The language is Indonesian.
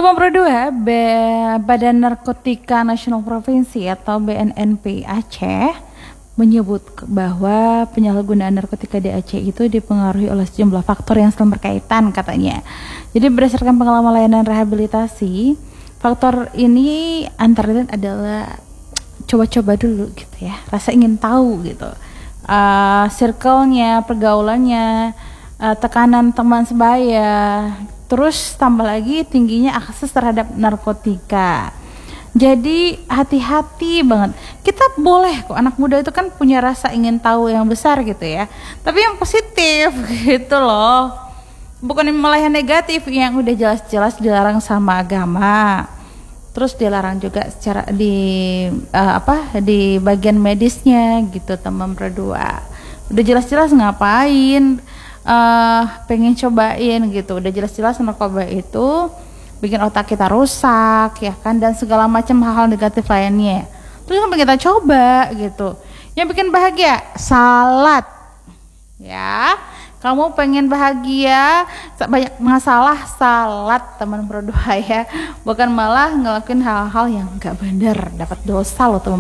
Teman Pro 2, Badan Narkotika Nasional Provinsi atau BNNP Aceh menyebut bahwa penyalahgunaan narkotika di Aceh itu dipengaruhi oleh sejumlah faktor yang saling berkaitan katanya. Jadi berdasarkan pengalaman layanan rehabilitasi, faktor ini antara lain adalah coba-coba dulu gitu ya, rasa ingin tahu gitu, circle-nya, pergaulannya, tekanan teman sebaya, terus tambah lagi tingginya akses terhadap narkotika. Jadi hati-hati banget. Kita boleh kok, anak muda itu kan punya rasa ingin tahu yang besar gitu ya, tapi yang positif gitu loh, bukan malah yang negatif yang udah jelas-jelas dilarang sama agama. Terus dilarang juga secara di bagian medisnya gitu, teman berdua. Udah jelas-jelas ngapain pengen cobain gitu, udah jelas-jelas narkoba itu bikin otak kita rusak ya kan, dan segala macam hal-hal negatif lainnya. Terus kan kita coba gitu, yang bikin bahagia salat ya. Kamu pengen bahagia, banyak masalah, salat teman berdua ya, bukan malah ngelakuin hal-hal yang gak bener, dapat dosa loh teman.